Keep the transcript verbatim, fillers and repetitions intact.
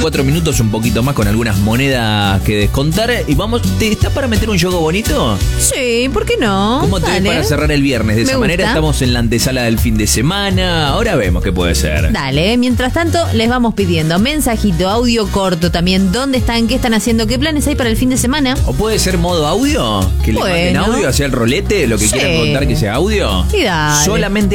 cuatro minutos, un poquito más, con algunas monedas que descontar. Y vamos, ¿te estás para meter un juego bonito? Sí, ¿por qué no? ¿Cómo te ves para cerrar el viernes? De Me esa gusta. manera estamos en la antesala del fin de semana. Ahora vemos qué puede ser. Dale, mientras tanto les vamos pidiendo mensajito, audio corto también. ¿Dónde están? ¿Qué están haciendo? ¿Qué planes hay para el fin de semana? ¿O puede ser modo audio? Que le Bueno. manden audio hacia el rolete, lo que Sí. quieran contar que sea audio. Y dale. Solamente